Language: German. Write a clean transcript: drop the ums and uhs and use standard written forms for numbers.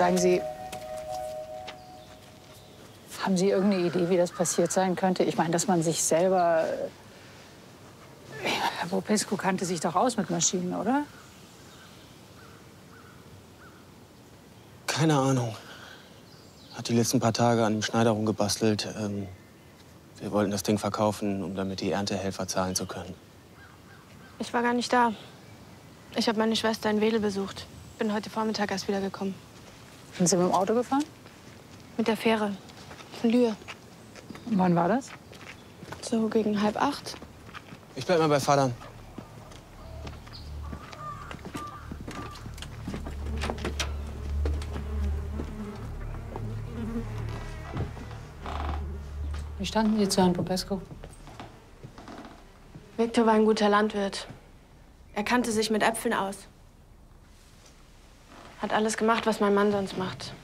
Sagen Sie, haben Sie irgendeine Idee, wie das passiert sein könnte? Ich meine, dass man sich selber... Herr Popescu kannte sich doch aus mit Maschinen, oder? Keine Ahnung. Hat die letzten paar Tage an dem Schneider rumgebastelt. Wir wollten das Ding verkaufen, um damit die Erntehelfer zahlen zu können. Ich war gar nicht da. Ich habe meine Schwester in Wedel besucht. Bin heute Vormittag erst wiedergekommen. Sind Sie mit dem Auto gefahren? Mit der Fähre. Von Lühe. Und wann war das? So gegen 7:30. Ich bleib mal bei Vatern. Wie standen Sie zu Herrn Popescu? Viktor war ein guter Landwirt. Er kannte sich mit Äpfeln aus. Hat alles gemacht, was mein Mann sonst macht.